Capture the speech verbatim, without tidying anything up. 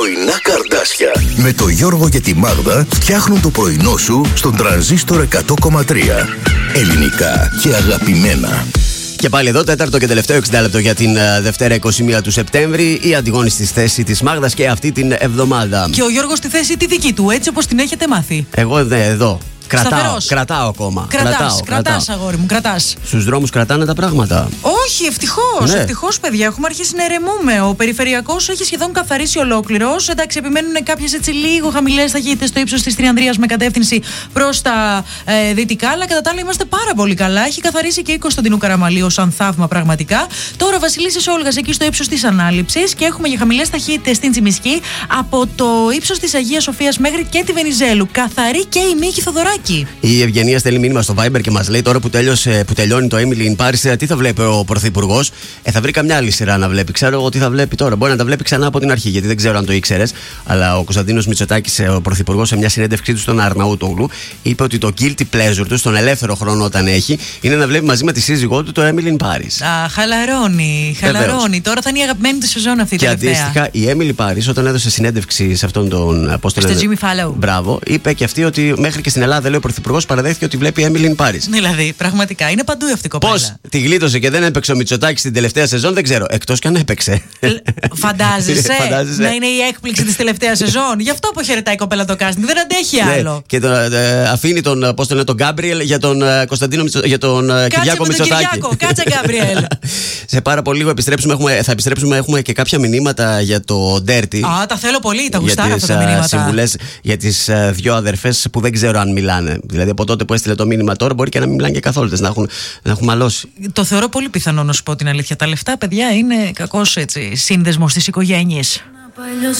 Πρωινά Καρδάσια με το Γιώργο και τη Μάγδα φτιάχνουν το πρωινό σου στον Τρανζίστορ εκατό κόμμα τρία. Ελληνικά και αγαπημένα. Και πάλι εδώ, τέταρτο και τελευταίο εξήντα λεπτό για την uh, Δευτέρα είκοσι μία του Σεπτέμβρη. Η Αντιγόνη στη θέση της Μάγδας και αυτή την εβδομάδα. Και ο Γιώργος στη θέση τη δική του, έτσι όπως την έχετε μάθει. Εγώ δε, εδώ. Κρατάω, Σταθερός. κρατάω ακόμα. Κρατάς, κρατάω, κρατάς κρατάω. αγόρι μου, κρατάς. Στους δρόμους κρατάνε τα πράγματα. Όχι, ευτυχώς. Ναι. Ευτυχώς, παιδιά. Έχουμε αρχίσει να ερεμούμε. Ο περιφερειακός έχει σχεδόν καθαρίσει ολόκληρος. Εντάξει, επιμένουν κάποιες έτσι λίγο χαμηλές ταχύτητες στο ύψος της Τριανδρίας με κατεύθυνση προς τα ε, δυτικά. Αλλά κατά τα άλλα είμαστε πάρα πολύ καλά. Έχει καθαρίσει και η Κωνσταντινού Καραμαλίου σαν θαύμα πραγματικά. Τώρα Βασιλίσσης Όλγας εκεί στο ύψος της Ανάληψης. Και έχουμε για χαμηλές ταχύτητες στην Τσιμισκή από το ύψος της Αγίας Σοφίας μέχρι και τη Βενιζέλου. Καθαρή και η Μίκη Θοδωράκη. Η Ευγενία στέλνει μήνυμα στο Viber και μας λέει τώρα που, τέλειωσε, που τελειώνει το Emily in Paris, τι θα βλέπει ο Πρωθυπουργός. Ε, θα βρει καμιά άλλη σειρά να βλέπει. Ξέρω εγώ τι θα βλέπει τώρα. Μπορεί να τα βλέπει ξανά από την αρχή, γιατί δεν ξέρω αν το ήξερες. Αλλά ο Κωνσταντίνος Μητσοτάκης, ο Πρωθυπουργός, σε μια συνέντευξή του στον Αρναούτογλου, είπε ότι το guilty pleasure του, στον ελεύθερο χρόνο όταν έχει, είναι να βλέπει μαζί με τη σύζυγό του το Emily in Paris. Α, χαλαρώνει, χαλαρώνει. Βεβαίως. Τώρα θα είναι η αγαπημένη του σεζόν αυτή η τελευταία. Και αντίστοιχα, η Emily Paris, όταν έδωσε συνέντευξη σε αυτόν τον. Στο Jimmy Fallon. Μπράβο, είπε και αυτή ότι μέχρι και στην Ελλάδα, λέει ο Πρωθυπουργός, παραδέχθηκε ότι βλέπει Emily in Paris. Δηλαδή, πραγματικά είναι παντού αυτή η κοπέλα. Πώς τη γλίτωσε και δεν έπαιξε ο Μητσοτάκης στην τελευταία σεζόν, δεν ξέρω. Εκτός κι αν έπαιξε. Φαντάζεσαι, Φαντάζεσαι να είναι η έκπληξη της τελευταίας σεζόν. Γι' αυτό αποχαιρετάει η κοπέλα το casting. Δεν αντέχει άλλο. Ναι, και τον, ε, αφήνει τον, πώς τον λένε, τον Γκάμπριελ για τον ε, Κωνσταντίνο Μητσο, για τον ε, Κυριάκο Μητσοτάκη. Κυριάκο, κάτσε Γκάμπριελ. Σε πάρα πολύ λίγο επιστρέψουμε, έχουμε, θα επιστρέψουμε. Έχουμε και κάποια μηνύματα για το Dirty. Α, τα θέλω πολύ, τα γουστάρω αυτά τα μηνύματα. Συμβουλές για τις uh, δύο αδερφές που δεν ξέρω αν μιλάνε. Δηλαδή από τότε που έστειλε το μήνυμα τώρα μπορεί και να μην μιλάνε και καθόλου. Να έχουν, να έχουν μαλώσει. Το θεωρώ πολύ πιθανό να σου πω την αλήθεια. Τα λεφτά, παιδιά, είναι κακός έτσι σύνδεσμος στις οικογένειες.